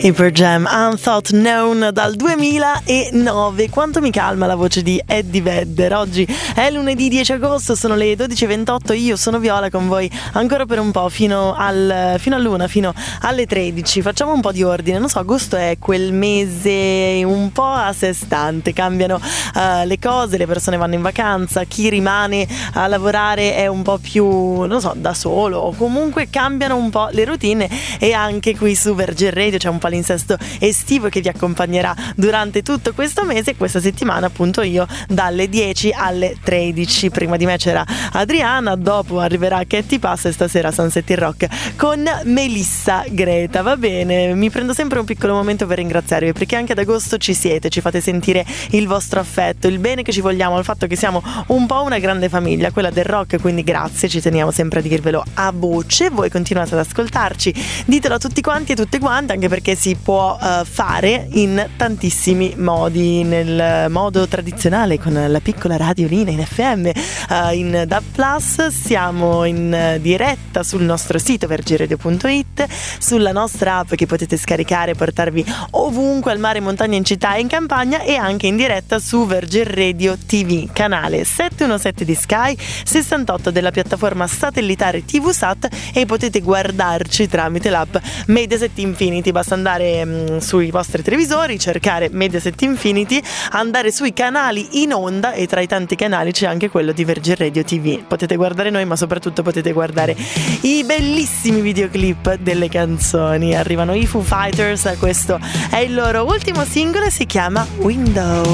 Hyper Jam Unthought Known dal 2009. Quanto mi calma la voce di Eddie Vedder. Oggi è lunedì 10 agosto, sono le 12.28. Io sono Viola con voi ancora per un po' fino all'una, fino alle 13. Facciamo un po' di ordine. Non so, agosto è quel mese un po' a sé stante. Cambiano le cose, le persone vanno in vacanza, chi rimane a lavorare è un po' più, non so, da solo, o comunque cambiano un po' le routine. E anche qui su Virgin Radio c'è un palinsesto estivo che vi accompagnerà durante tutto questo mese e questa settimana, appunto, io dalle 10 alle 13. Prima di me c'era Adriana, dopo arriverà Katy Pass e stasera Sunset in Rock con Melissa Greta. Va bene, mi prendo sempre un piccolo momento per ringraziarvi, perché anche ad agosto ci siete, ci fate sentire il vostro affetto, il bene che ci vogliamo, il fatto che siamo un po' una grande famiglia, quella del rock, quindi grazie, ci teniamo sempre a dirvelo a voce. Voi continuate ad ascoltarci, ditelo a tutti quanti e tutte quante, anche perché si può fare in tantissimi modi. Nel modo tradizionale con la piccola radiolina in FM, in DAB+, siamo in diretta sul nostro sito virginradio.it, sulla nostra app che potete scaricare e portarvi ovunque, al mare, in montagna, in città e in campagna, e anche in diretta su Virgin Radio TV, canale 717 di Sky, 68 della piattaforma satellitare TVSat, e potete guardarci tramite l'app Mediaset Infinity. Basta andare sui vostri televisori, cercare Mediaset Infinity, andare sui canali in onda, e tra i tanti canali c'è anche quello di Virgin Radio TV. Potete guardare noi, ma soprattutto potete guardare i bellissimi videoclip delle canzoni. Arrivano i Foo Fighters, questo è il loro ultimo singolo e si chiama Window.